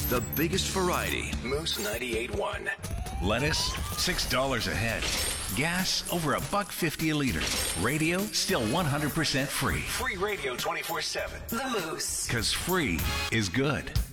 The biggest variety. Moose 98.1. Lettuce, $6 a head. Gas, over $1.50 a liter. Radio, still 100% free. Free radio 24/7. The Moose. Because free is good.